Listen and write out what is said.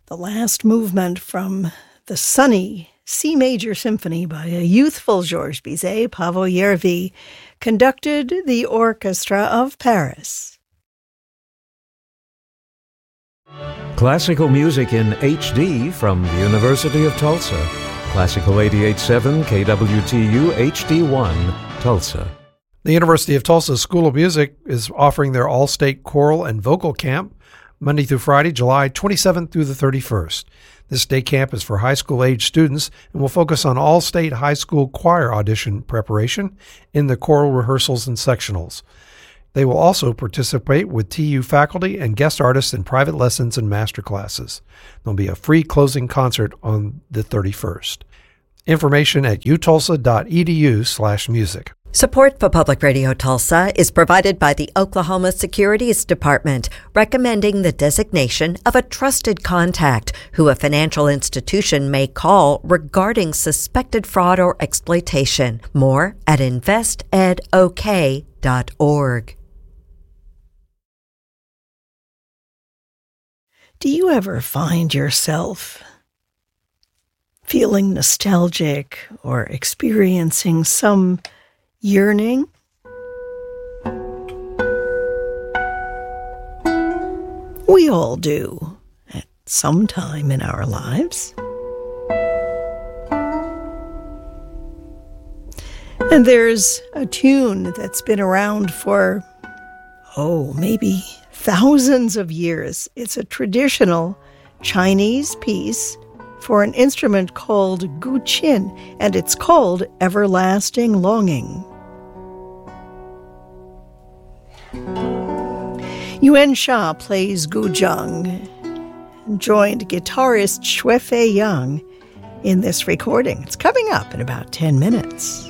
The last movement from the sunny C major symphony by a youthful Georges Bizet, Pavel Yervi, conducted the Orchestra of Paris. Classical music in HD from the University of Tulsa. Classical 88.7 KWTU HD1, Tulsa. The University of Tulsa School of Music is offering their all-state choral and vocal camp Monday through Friday, July 27th through the 31st. This day camp is for high school age students and will focus on all-state high school choir audition preparation in the choral rehearsals and sectionals. They will also participate with TU faculty and guest artists in private lessons and master classes. There'll be a free closing concert on the 31st. Information at utulsa.edu/music. Support for Public Radio Tulsa is provided by the Oklahoma Securities Department, recommending the designation of a trusted contact who a financial institution may call regarding suspected fraud or exploitation. More at investedok.org. Do you ever find yourself feeling nostalgic or experiencing some yearning? We all do at some time in our lives. And there's a tune that's been around for, maybe thousands of years. It's a traditional Chinese piece for an instrument called guqin, and it's called Everlasting Longing. Yuan Sha plays guzheng and joined guitarist Shuifei Yang in this recording. It's coming up in about 10 minutes.